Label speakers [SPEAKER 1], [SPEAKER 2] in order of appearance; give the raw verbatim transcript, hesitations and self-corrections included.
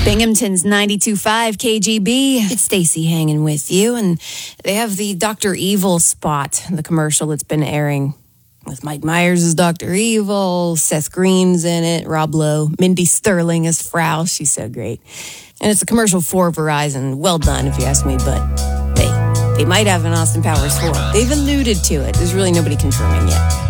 [SPEAKER 1] Binghamton's ninety-two point five K G B. It's Stacy hanging with you, and they have the Doctor Evil spot, the commercial that's been airing with Mike Myers as Doctor Evil, Seth Green's in it, Rob Lowe, Mindy Sterling as Frau. She's so great. And it's a commercial for Verizon. Well done, if you ask me, but they, they might have an Austin Powers four. They've alluded to it. There's really nobody confirming yet.